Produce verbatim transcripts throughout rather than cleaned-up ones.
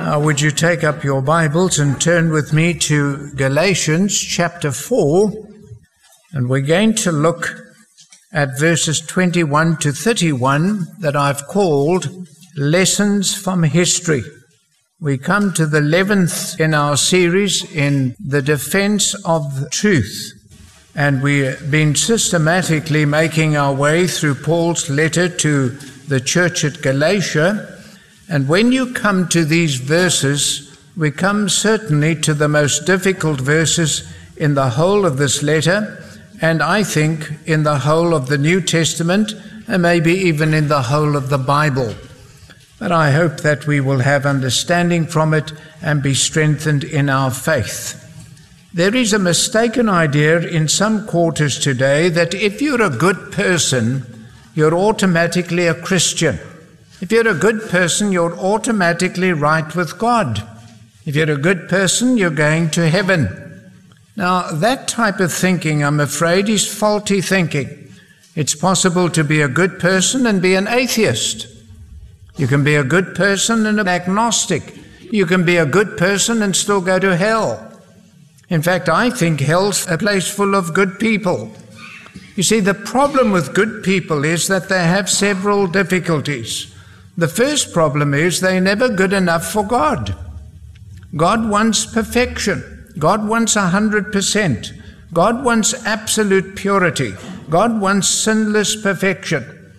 Now, would you take up your Bibles and turn with me to Galatians chapter four, and we're going to look at verses twenty-one to thirty-one that I've called Lessons from History. We come to the eleventh in our series in the defense of truth, and we've been systematically making our way through Paul's letter to the church at Galatia. And when you come to these verses, we come certainly to the most difficult verses in the whole of this letter, and I think in the whole of the New Testament, and maybe even in the whole of the Bible. But I hope that we will have understanding from it and be strengthened in our faith. There is a mistaken idea in some quarters today that if you're a good person, you're automatically a Christian. If you're a good person, you're automatically right with God. If you're a good person, you're going to heaven. Now, that type of thinking, I'm afraid, is faulty thinking. It's possible to be a good person and be an atheist. You can be a good person and an agnostic. You can be a good person and still go to hell. In fact, I think hell's a place full of good people. You see, the problem with good people is that they have several difficulties. The first problem is they're never good enough for God. God wants perfection. God wants a hundred percent. God wants absolute purity. God wants sinless perfection.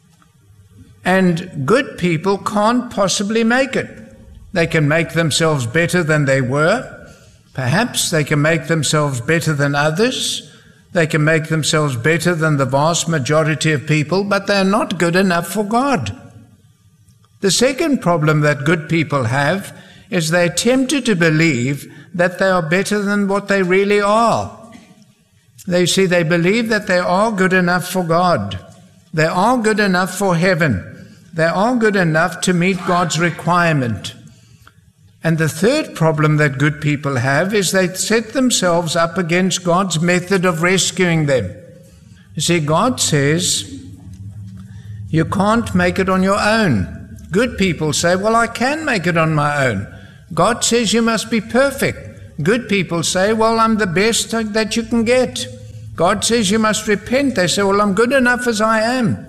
And good people can't possibly make it. They can make themselves better than they were. Perhaps they can make themselves better than others. They can make themselves better than the vast majority of people, but they're not good enough for God. The second problem that good people have is they're tempted to believe that they are better than what they really are. They see, they believe that they are good enough for God. They are good enough for heaven. They are good enough to meet God's requirement. And the third problem that good people have is they set themselves up against God's method of rescuing them. You see, God says, you can't make it on your own. Good people say, well, I can make it on my own. God says you must be perfect. Good people say, well, I'm the best that you can get. God says you must repent. They say, well, I'm good enough as I am.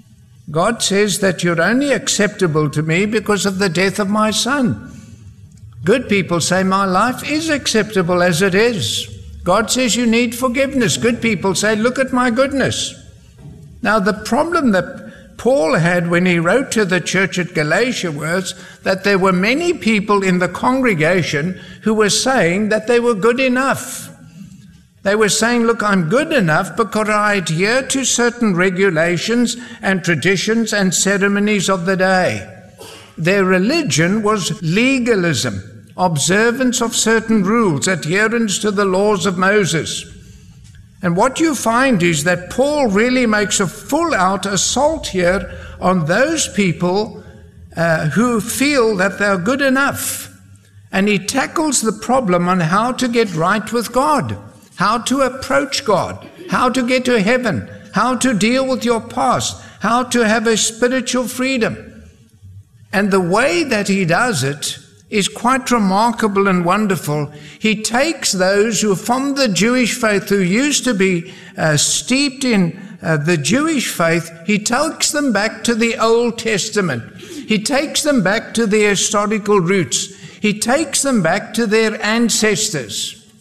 God says that you're only acceptable to me because of the death of my son. Good people say, my life is acceptable as it is. God says you need forgiveness. Good people say, look at my goodness. Now, the problem that Paul had when he wrote to the church at Galatia was that there were many people in the congregation who were saying that they were good enough. They were saying, look, I'm good enough because I adhere to certain regulations and traditions and ceremonies of the day. Their religion was legalism, observance of certain rules, adherence to the laws of Moses. And what you find is that Paul really makes a full-out assault here on those people uh, who feel that they're good enough. And he tackles the problem on how to get right with God, how to approach God, how to get to heaven, how to deal with your past, how to have a spiritual freedom. And the way that he does it is quite remarkable and wonderful. He takes those who are from the Jewish faith, who used to be uh, steeped in uh, the Jewish faith, he takes them back to the Old Testament. He takes them back to their historical roots. He takes them back to their ancestors.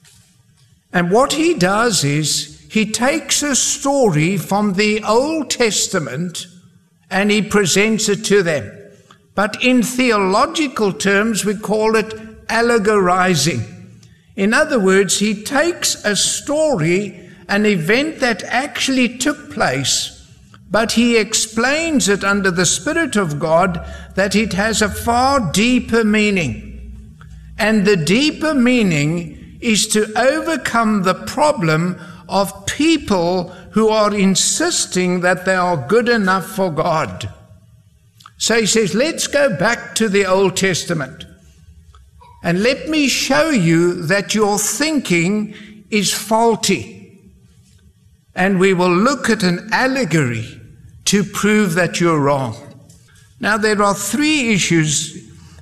And what he does is, he takes a story from the Old Testament and he presents it to them. But in theological terms, we call it allegorizing. In other words, he takes a story, an event that actually took place, but he explains it under the Spirit of God that it has a far deeper meaning. And the deeper meaning is to overcome the problem of people who are insisting that they are good enough for God. So he says, let's go back to the Old Testament and let me show you that your thinking is faulty. And we will look at an allegory to prove that you're wrong. Now, there are three issues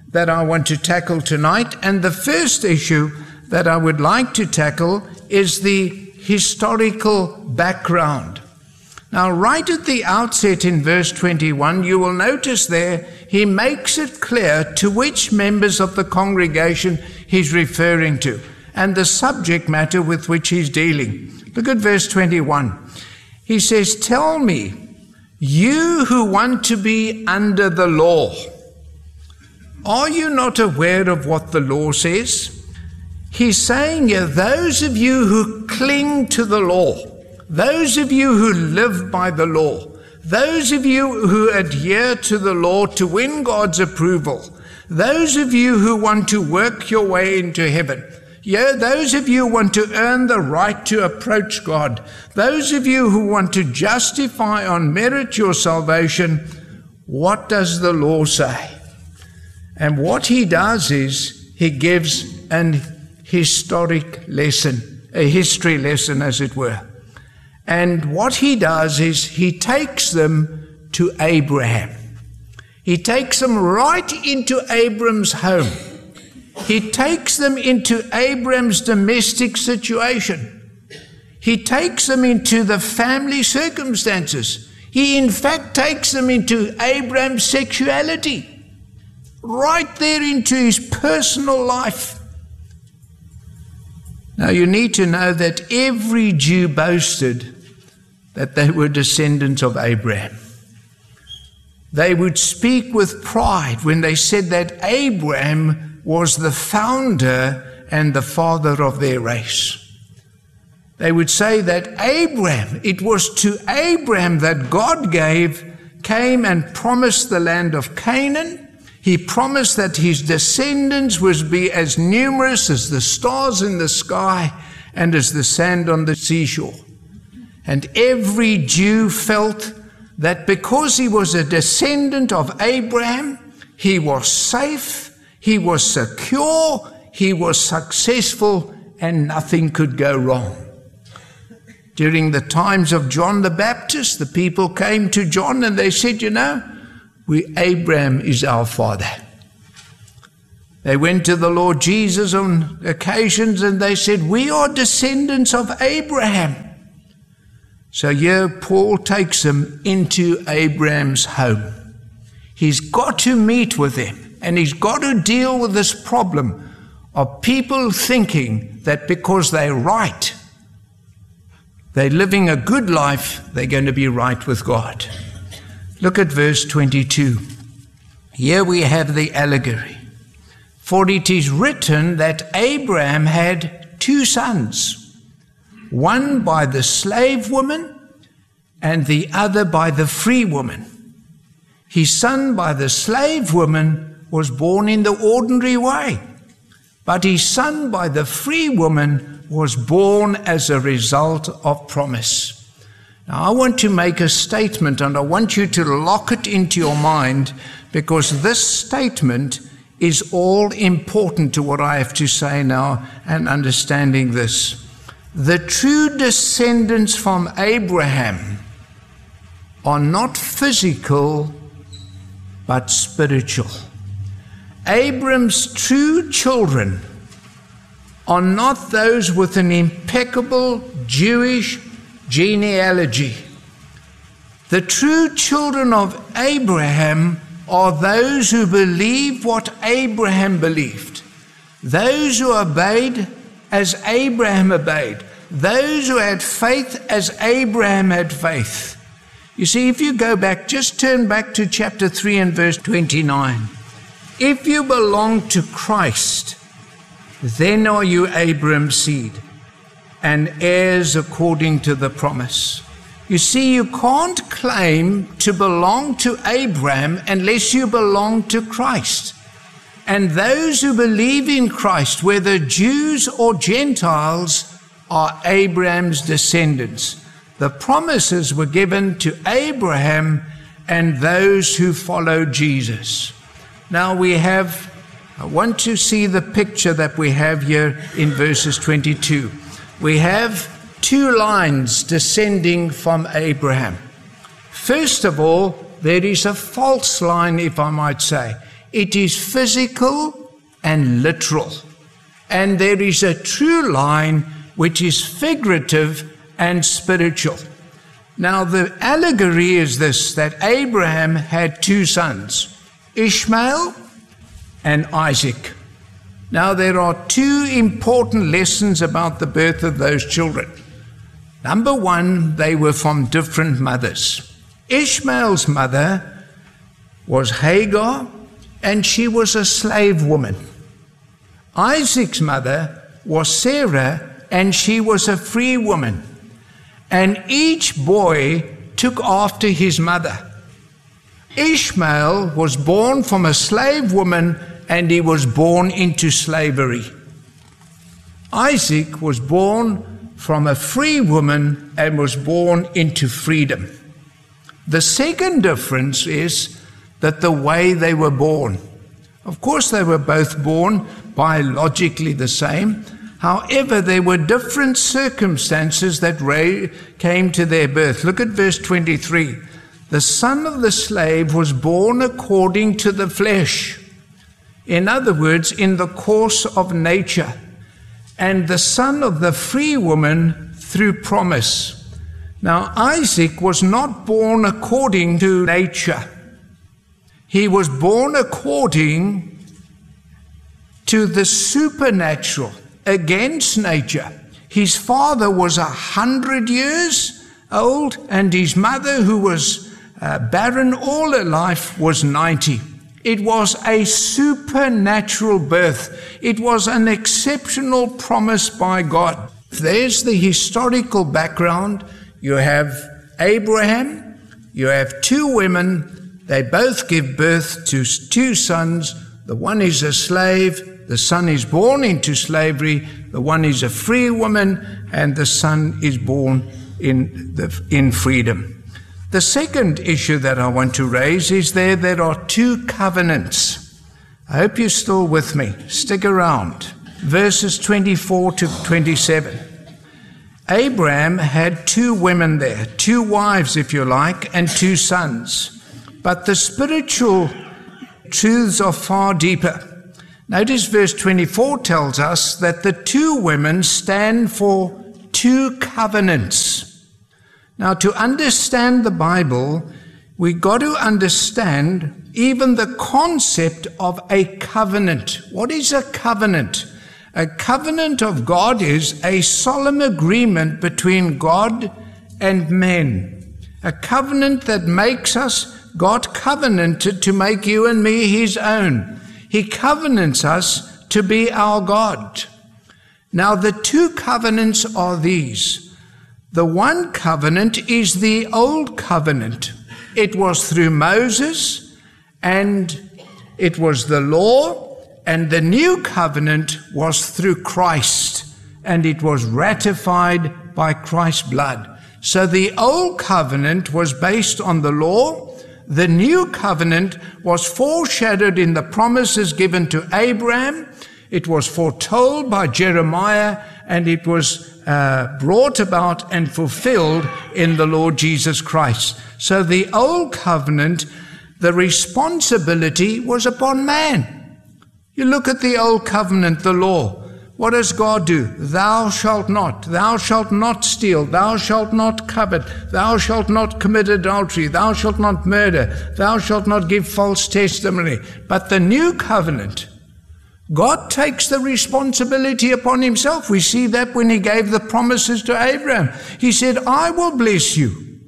that I want to tackle tonight. And the first issue that I would like to tackle is the historical background. Now, right at the outset in verse twenty-one, you will notice there he makes it clear to which members of the congregation he's referring to and the subject matter with which he's dealing. Look at verse twenty-one. He says, "Tell me, you who want to be under the law, are you not aware of what the law says?" He's saying here, those of you who cling to the law, those of you who live by the law, those of you who adhere to the law to win God's approval, those of you who want to work your way into heaven, yeah, those of you who want to earn the right to approach God, those of you who want to justify on merit your salvation, what does the law say? And what he does is he gives an historic lesson, a history lesson as it were. And what he does is he takes them to Abraham. He takes them right into Abram's home. He takes them into Abram's domestic situation. He takes them into the family circumstances. He in fact takes them into Abram's sexuality, right there into his personal life. Now you need to know that every Jew boasted that they were descendants of Abraham. They would speak with pride when they said that Abraham was the founder and the father of their race. They would say that Abraham, it was to Abraham that God gave, came and promised the land of Canaan. He promised that his descendants would be as numerous as the stars in the sky and as the sand on the seashore. And every Jew felt that because he was a descendant of Abraham, he was safe, he was secure, he was successful, and nothing could go wrong. During the times of John the Baptist, the people came to John and they said, you know, we, Abraham is our father. They went to the Lord Jesus on occasions and they said, we are descendants of Abraham. So here Paul takes them into Abraham's home. He's got to meet with them and he's got to deal with this problem of people thinking that because they're right, they're living a good life, they're going to be right with God. Look at verse twenty-two. Here we have the allegory. For it is written that Abraham had two sons, one by the slave woman and the other by the free woman. His son by the slave woman was born in the ordinary way, but his son by the free woman was born as a result of promise. Now I want to make a statement and I want you to lock it into your mind because this statement is all important to what I have to say now and understanding this. The true descendants from Abraham are not physical but spiritual. Abraham's true children are not those with an impeccable Jewish genealogy. The true children of Abraham are those who believe what Abraham believed, those who obeyed as Abraham obeyed, those who had faith as Abraham had faith. You see, if you go back, just turn back to chapter three and verse twenty-nine. If you belong to Christ, then are you Abraham's seed and heirs according to the promise. You see, you can't claim to belong to Abraham unless you belong to Christ. And those who believe in Christ, whether Jews or Gentiles, are Abraham's descendants. The promises were given to Abraham and those who follow Jesus. Now we have, I want to see the picture that we have here in verses twenty-two. We have two lines descending from Abraham. First of all, there is a false line, if I might say. It is physical and literal. And there is a true line which is figurative and spiritual. Now the allegory is this, that Abraham had two sons, Ishmael and Isaac. Now there are two important lessons about the birth of those children. Number one, they were from different mothers. Ishmael's mother was Hagar, and she was a slave woman. Isaac's mother was Sarah, and she was a free woman. And each boy took after his mother. Ishmael was born from a slave woman, and he was born into slavery. Isaac was born from a free woman and was born into freedom. The second difference is that the way they were born. Of course, they were both born biologically the same. However, there were different circumstances that came to their birth. Look at verse twenty-three. The son of the slave was born according to the flesh. In other words, in the course of nature. And the son of the free woman through promise. Now, Isaac was not born according to nature. He was born according to the supernatural, against nature. His father was a hundred years old, and his mother, who was uh, barren all her life, was ninety. It was a supernatural birth. It was an exceptional promise by God. There's the historical background. You have Abraham, you have two women. They both give birth to two sons. The one is a slave. The son is born into slavery. The one is a free woman, and the son is born in the, in freedom. The second issue that I want to raise is there there are two covenants. I hope you're still with me. Stick around. Verses twenty-four to twenty-seven. Abraham had two women there, two wives, if you like, and two sons. But the spiritual truths are far deeper. Notice verse twenty-four tells us that the two women stand for two covenants. Now, to understand the Bible, we got to understand even the concept of a covenant. What is a covenant? A covenant of God is a solemn agreement between God and men. A covenant that makes us, God covenanted to make you and me his own. He covenants us to be our God. Now, the two covenants are these. The one covenant is the old covenant. It was through Moses, and it was the law, and the new covenant was through Christ, and it was ratified by Christ's blood. So the old covenant was based on the law. The new covenant was foreshadowed in the promises given to Abraham. It was foretold by Jeremiah, and it was uh, brought about and fulfilled in the Lord Jesus Christ. So the old covenant, the responsibility was upon man. You look at the old covenant, the law. What does God do? Thou shalt not, thou shalt not steal, thou shalt not covet, thou shalt not commit adultery, thou shalt not murder, thou shalt not give false testimony. But the new covenant, God takes the responsibility upon himself. We see that when he gave the promises to Abraham. He said, I will bless you.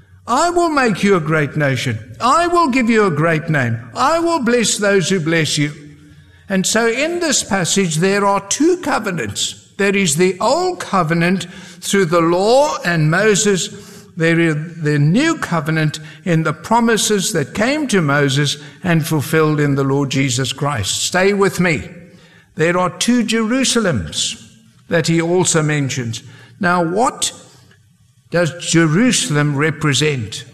I will make you a great nation. I will give you a great name. I will bless those who bless you. And so in this passage, there are two covenants. There is the old covenant through the law and Moses. There is the new covenant in the promises that came to Moses and fulfilled in the Lord Jesus Christ. Stay with me. There are two Jerusalems that he also mentions. Now, what does Jerusalem represent?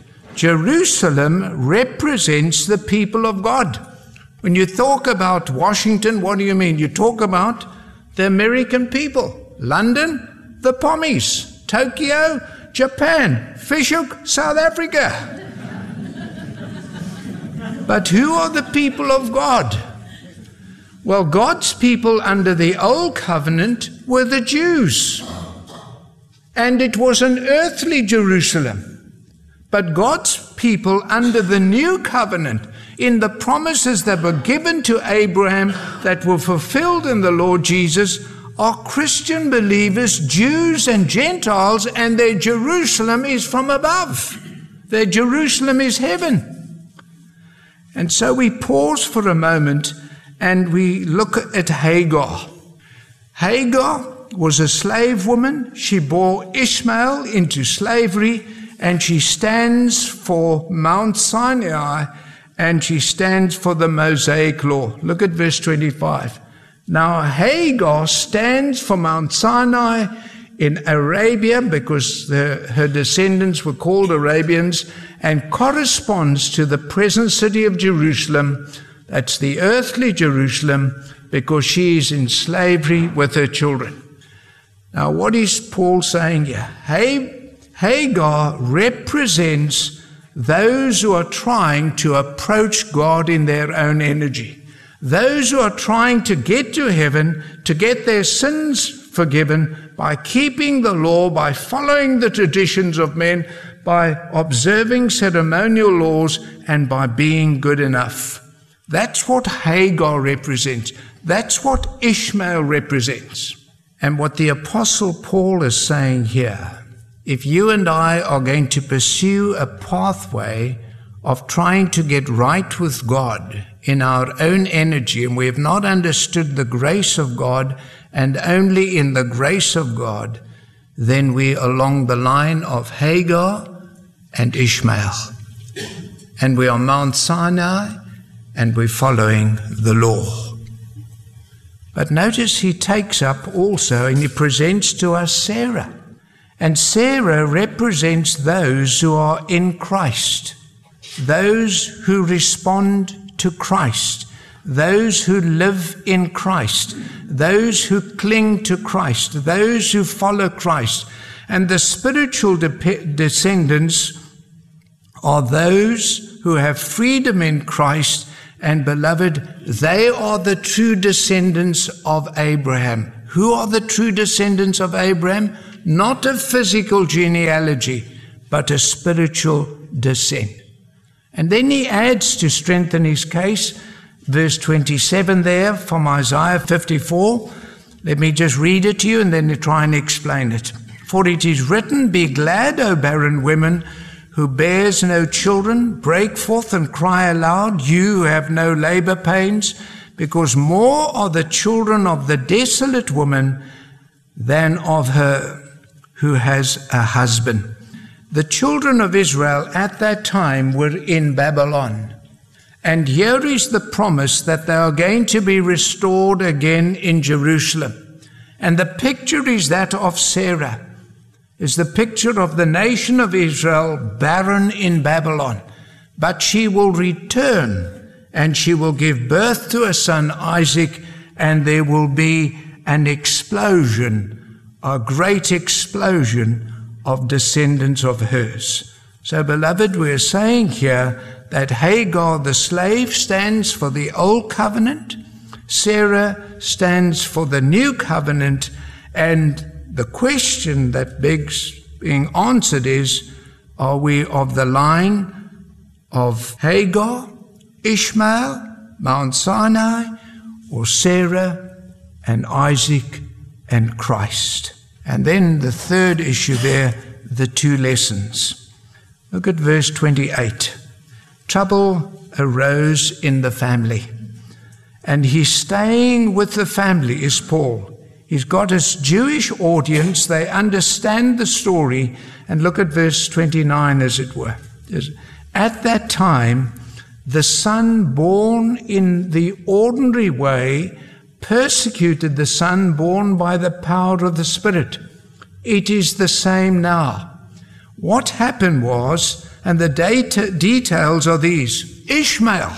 Jerusalem represents the people of God. When you talk about Washington, what do you mean? You talk about the American people. London, the Pommies. Tokyo, Japan. Fish Hoek, South Africa. But who are the people of God? Well, God's people under the old covenant were the Jews. And it was an earthly Jerusalem. But God's people under the new covenant, in the promises that were given to Abraham that were fulfilled in the Lord Jesus, are Christian believers, Jews and Gentiles, and their Jerusalem is from above. Their Jerusalem is heaven. And so we pause for a moment and we look at Hagar. Hagar was a slave woman. She bore Ishmael into slavery, and she stands for Mount Sinai, and she stands for the Mosaic law. Look at verse twenty-five. Now Hagar stands for Mount Sinai in Arabia, because the, her descendants were called Arabians, and corresponds to the present city of Jerusalem. That's the earthly Jerusalem, because she is in slavery with her children. Now, what is Paul saying here? Hagar represents those who are trying to approach God in their own energy. Those who are trying to get to heaven, to get their sins forgiven by keeping the law, by following the traditions of men, by observing ceremonial laws, and by being good enough. That's what Hagar represents. That's what Ishmael represents. And what the Apostle Paul is saying here, if you and I are going to pursue a pathway of trying to get right with God in our own energy, and we have not understood the grace of God, and only in the grace of God, then we are along the line of Hagar and Ishmael. And we are Mount Sinai, and we're following the law. But notice he takes up also, and he presents to us Sarah. And Sarah represents those who are in Christ, those who respond to Christ, those who live in Christ, those who cling to Christ, those who follow Christ. And the spiritual de- descendants are those who have freedom in Christ. And beloved, they are the true descendants of Abraham. Who are the true descendants of Abraham? Not a physical genealogy, but a spiritual descent. And then he adds, to strengthen his case, verse twenty-seven there from Isaiah fifty-four. Let me just read it to you and then try and explain it. For it is written, "Be glad, O barren women, who bears no children, break forth and cry aloud, you who have no labor pains, because more are the children of the desolate woman than of her who has a husband." The children of Israel at that time were in Babylon. And here is the promise that they are going to be restored again in Jerusalem. And the picture is that of Sarah. Is the picture of the nation of Israel barren in Babylon. But she will return, and she will give birth to a son, Isaac, and there will be an explosion, a great explosion of descendants of hers. So, beloved, we are saying here that Hagar, the slave, stands for the old covenant, Sarah stands for the new covenant, and the question that begs being answered is, are we of the line of Hagar, Ishmael, Mount Sinai, or Sarah and Isaac and Christ? And then the third issue there, the two lessons. Look at verse twenty-eight. Trouble arose in the family. And he's staying with the family, is Paul. He's got his Jewish audience. They understand the story. And look at verse twenty-nine, as it were. At that time, the son born in the ordinary way persecuted the son born by the power of the Spirit. It is the same now. What happened was, and the data, details are these: Ishmael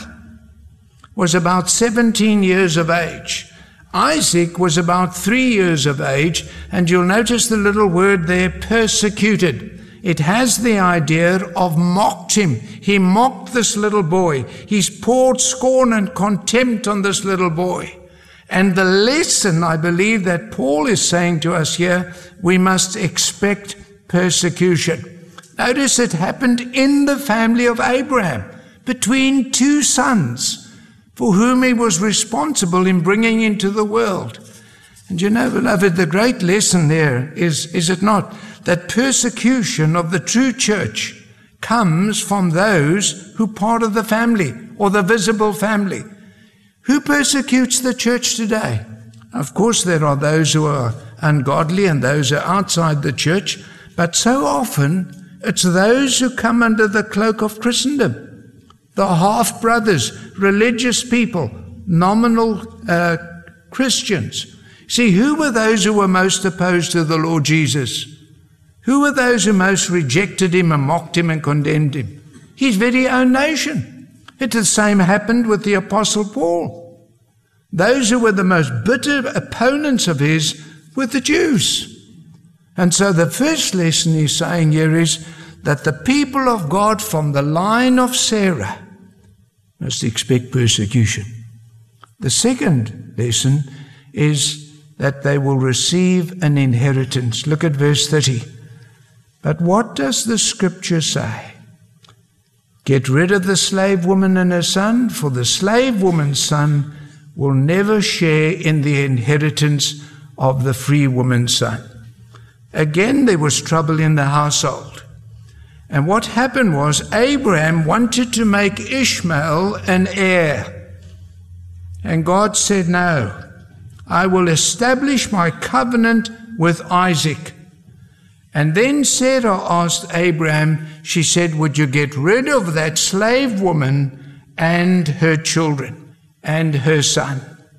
was about seventeen years of age. Isaac was about three years of age, and you'll notice the little word there, persecuted. it has the idea of mocked him. He mocked this little boy. He's poured scorn and contempt on this little boy. And the lesson, I believe, that Paul is saying to us here, we must expect persecution. Notice it happened in the family of Abraham, between two sons, for whom he was responsible in bringing into the world. And you know, beloved, the great lesson there is, is it not, that persecution of the true church comes from those who are part of the family, or the visible family. Who persecutes the church today? Of course, there are those who are ungodly and those who are outside the church, but so often it's those who come under the cloak of Christendom, the half-brothers, religious people, nominal uh, Christians. See, who were those who were most opposed to the Lord Jesus? Who were those who most rejected him and mocked him and condemned him? His very own nation. It the same happened with the Apostle Paul. Those who were the most bitter opponents of his were the Jews. And so the first lesson he's saying here is that the people of God from the line of Sarah must expect persecution. The second lesson is that they will receive an inheritance. Look at verse thirty. But what does the scripture say? Get rid of the slave woman and her son, for the slave woman's son will never share in the inheritance of the free woman's son. Again, there was trouble in the household. And what happened was Abraham wanted to make Ishmael an heir. And God said, no, I will establish my covenant with Isaac. And then Sarah asked Abraham, she said, would you get rid of that slave woman and her children and her son?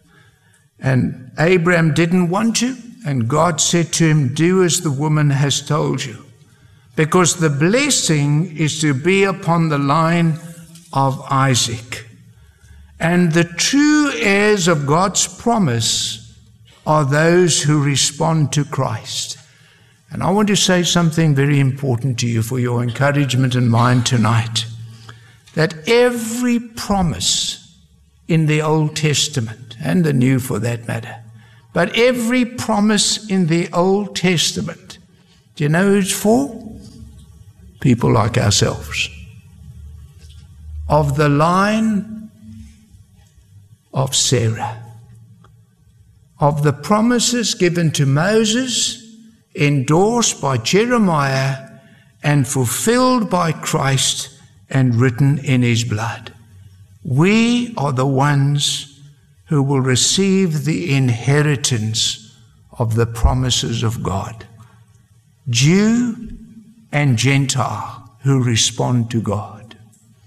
And Abraham didn't want to, and God said to him, do as the woman has told you, because the blessing is to be upon the line of Isaac. And the true heirs of God's promise are those who respond to Christ. And I want to say something very important to you for your encouragement and mine tonight. That every promise in the Old Testament, and the New for that matter, but every promise in the Old Testament, do you know who it's for? People like ourselves. Of the line of Sarah. Of the promises given to Moses, endorsed by Jeremiah and fulfilled by Christ and written in his blood. We are the ones who will receive the inheritance of the promises of God. Jew and Gentile who respond to God.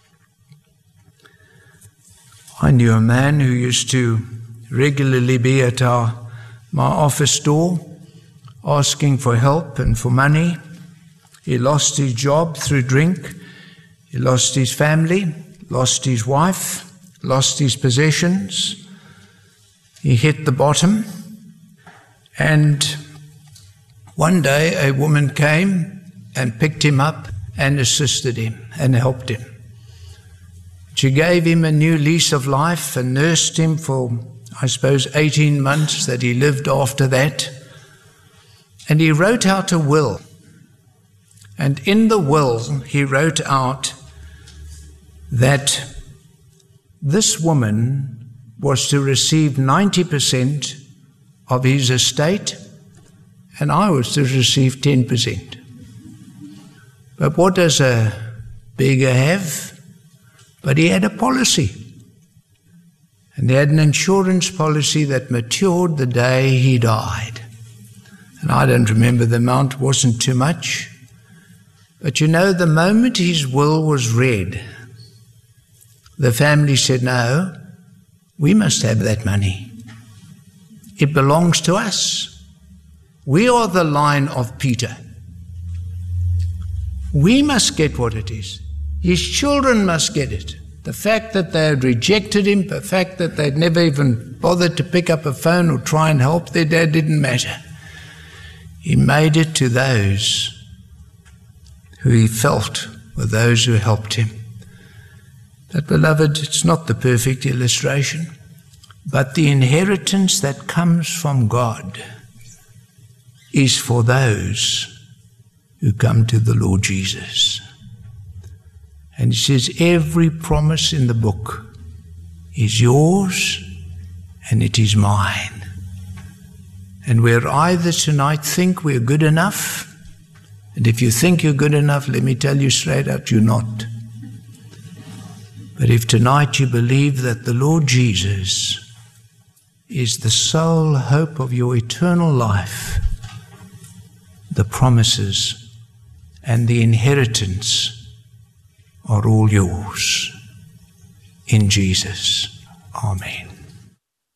I knew a man who used to regularly be at our, my office door, asking for help and for money. He lost his job through drink. He lost his family, lost his wife, lost his possessions. He hit the bottom. And one day a woman came and picked him up and assisted him and helped him. She gave him a new lease of life and nursed him for, I suppose, eighteen months that he lived after that. And he wrote out a will. And in the will, he wrote out that this woman was to receive ninety percent of his estate, and I was to receive ten percent. But what does a beggar have? But he had a policy. And he had an insurance policy that matured the day he died. And I don't remember the amount, it wasn't too much. But you know, the moment his will was read, the family said, no, we must have that money. It belongs to us. We are the line of Peter. We must get what it is. His children must get it. The fact that they had rejected him, the fact that they'd never even bothered to pick up a phone or try and help their dad didn't matter. He made it to those who he felt were those who helped him. But beloved, it's not the perfect illustration, but the inheritance that comes from God is for those who come to the Lord Jesus. And he says every promise in the book is yours and it is mine. And we're either tonight think we're good enough, and if you think you're good enough, let me tell you straight out, you're not. But if tonight you believe that the Lord Jesus is the sole hope of your eternal life, the promises and the inheritance are all yours in Jesus. Amen.